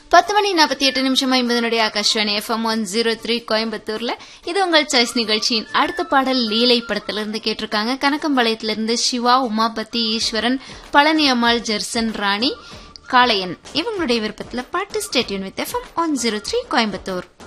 10 மணி 48 நிமிஷம் 50 நொடி ஆகாஷ்வாணி FM 103 கோயம்புத்தூர்ல இது உங்கள் சாய்ஸ் நிகழ்ச்சியின் அடுத்த பாடல் லீலை படத்திலிருந்து கேட்டிருக்காங்க. கனகம்பாளையத்திலிருந்து சிவா, உமாபதி, ஈஸ்வரன், பழனி அம்மாள், ஜெர்சன், ராணி, காளையன் இவங்களுடைய விருப்பத்துல பாட்டு. Stay tune with FM 103 Coimbatore.